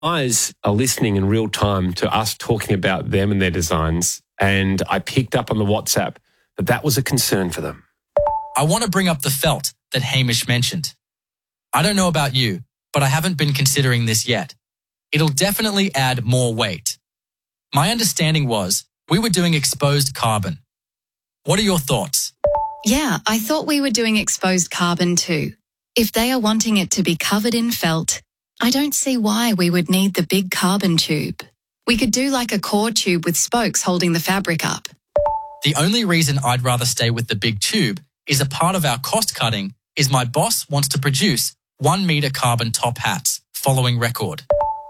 guys are listening in real time to us talking about them and their designs, and I picked up on the WhatsApp that was a concern for them. I want to bring up the felt that Hamish mentioned. I don't know about you, but I haven't been considering this yet. It'll definitely add more weight. My understanding was we were doing exposed carbon. What are your thoughts? Yeah, I thought we were doing exposed carbon too. If they are wanting it to be covered in felt, I don't see why we would need the big carbon tube. We could do like a core tube with spokes holding the fabric up. The only reason I'd rather stay with the big tube is a part of our cost cutting is my boss wants to produce 1 meter carbon top hats following record.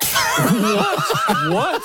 What?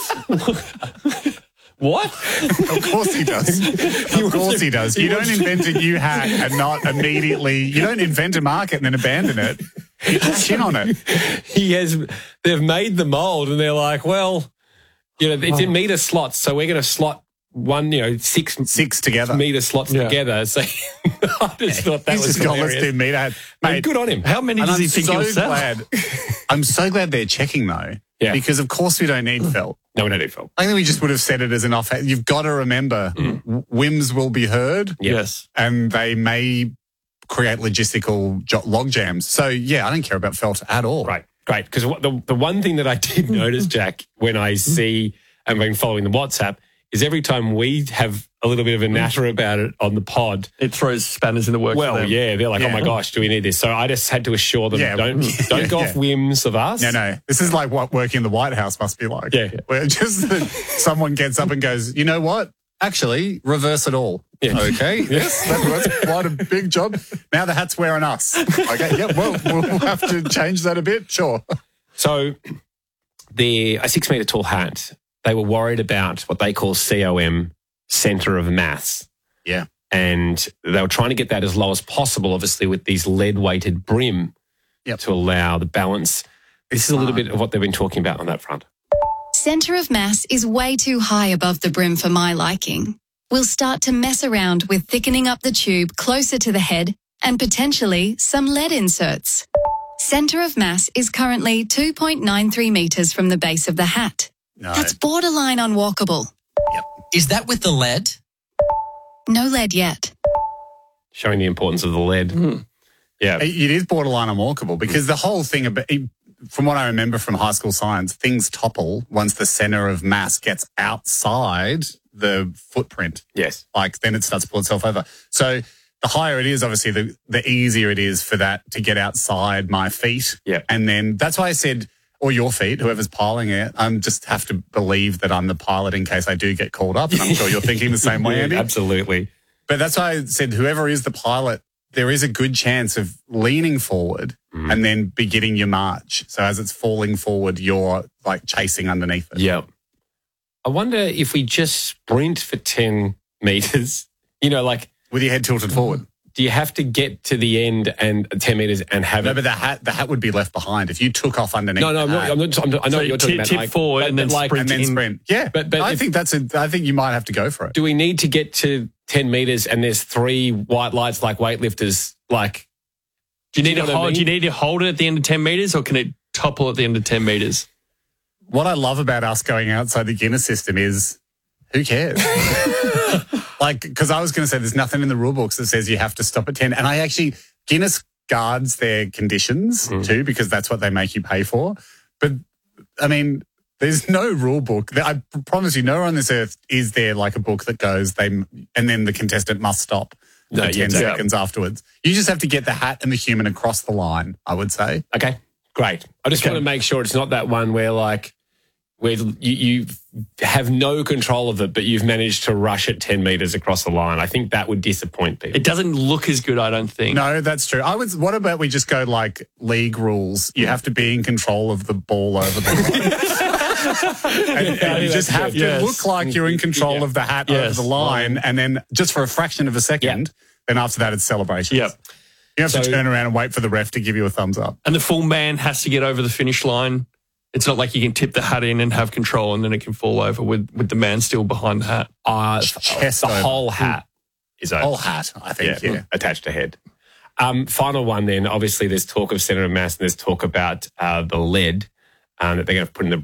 What? Of course he does. Of course he does. You don't invent a new hat and not immediately, you don't invent a market and then abandon it. You cash in on it. They've made the mold and they're like, well, it's in meter slots, so we're going to slot one, six together. Meter slots together. So I just thought that was hilarious. Let's do meter hats. Mate, good on him. How many does he think he'll sell? I'm so glad they're checking though. Yeah. Because of course we don't need felt. No, we don't need felt. I think we just would have said it as an off. You've got to remember, whims will be heard. Yes. And they may create logistical log jams. So, yeah, I don't care about felt at all. Right. Great. Because the one thing that I did notice, Jack, when I see and been following the WhatsApp, is every time we have a little bit of a natter about it on the pod, it throws spanners in the works. Well, yeah, they're like, oh my gosh, do we need this? So I just had to assure them, don't go off whims of us. No. This is like what working in the White House must be like. Yeah. Where just someone gets up and goes, you know what? Actually, reverse it all. Yeah. Okay. Yes, that's quite a big job. Now the hat's wearing us. Okay. Yeah. Well, we'll have to change that a bit. Sure. So a 6 meter tall hat. They were worried about what they call COM, centre of mass. Yeah. And they were trying to get that as low as possible, obviously, with these lead-weighted brim to allow the balance. This is a little bit of what they've been talking about on that front. Centre of mass is way too high above the brim for my liking. We'll start to mess around with thickening up the tube closer to the head and potentially some lead inserts. Centre of mass is currently 2.93 metres from the base of the hat. No. That's borderline unwalkable. Yep. Is that with the lead? No lead yet. Showing the importance of the lead. Yeah. It is borderline unwalkable because the whole thing, from what I remember from high school science, things topple once the centre of mass gets outside the footprint. Yes. Like then it starts to pull itself over. So the higher it is, obviously, the easier it is for that to get outside my feet. Yeah. And then that's why I said, or your feet, whoever's piling it, I just have to believe that I'm the pilot in case I do get called up. And I'm sure you're thinking the same way, Andy. Absolutely. But that's why I said whoever is the pilot, there is a good chance of leaning forward and then beginning your march. So as it's falling forward, you're like chasing underneath it. Yeah. I wonder if we just sprint for 10 metres, with your head tilted forward. Do you have to get to the end and 10 metres and have No, it? but the hat would be left behind if you took off underneath. No, I'm not, I know what you're talking about. Tip forward and then sprint. Yeah, but I think you might have to go for it. Do we need to get to 10 metres and there's 3 white lights like weightlifters? Like, do you need to hold it at the end of 10 metres or can it topple at the end of 10 metres? What I love about us going outside the Guinness system is who cares? Because I was going to say there's nothing in the rule books that says you have to stop at 10. And Guinness guards their conditions too because that's what they make you pay for. But, I mean, there's no rule book. I promise you, nowhere on this earth is there like a book that goes, and then the contestant must stop for 10 seconds afterwards. You just have to get the hat and the human across the line, I would say. Okay, great. I just want to make sure it's not that one where you have no control of it, but you've managed to rush it 10 metres across the line. I think that would disappoint people. It doesn't look as good, I don't think. No, that's true. What about we just go like league rules? You have to be in control of the ball over the line. and you just have to look like you're in control of the hat over the line. And then just for a fraction of a second, then after that it's celebration. Yep. You have to turn around and wait for the ref to give you a thumbs up. And the full man has to get over the finish line. It's not like you can tip the hat in and have control and then it can fall over with the man still behind the hat. The whole hat is over. Whole hat, I think, attached to head. Final one then. Obviously, there's talk of centre of mass and there's talk about the lead. that they're going to put in the